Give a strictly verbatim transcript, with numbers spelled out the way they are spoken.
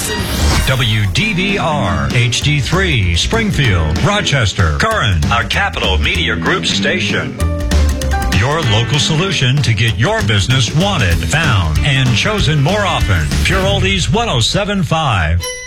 listen. W D V R, H D three, Springfield, Rochester, Curran, a Capital Media Group station. Your local solution to get your business wanted, found, and chosen more often. Pure Oldies one oh seven point five.